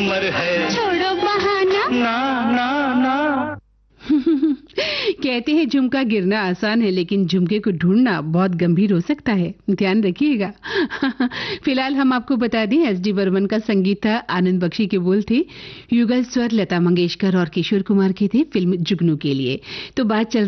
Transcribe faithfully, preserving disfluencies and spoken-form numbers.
उम्र है, छोड़ो बहाना, ना ना ना। कहते हैं झुमका गिरना आसान है, लेकिन झुमके को ढूंढना बहुत गंभीर हो सकता है, ध्यान रखिएगा। फिलहाल हम आपको बता दें, एस डी बर्मन का संगीत था, आनंद बख्शी के बोल थे, युगल स्वर लता मंगेशकर और किशोर कुमार के थे फिल्म जुगनू के लिए। तो बात चल